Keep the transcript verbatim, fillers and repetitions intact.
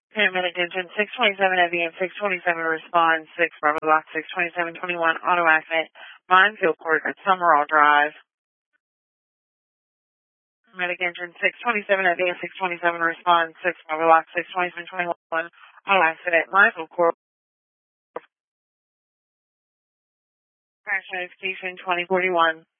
Paramedic engine six twenty-seven Heavy and six twenty-seven respond, six Bravo Block six twenty-seven twenty-one auto accident, Minefield Court at Summerall Drive. Paramedic engine six twenty-seven Heavy and six twenty-seven respond, six Bravo Block six twenty-seven twenty-one auto accident, Minefield Court. Crash notification twenty forty-one.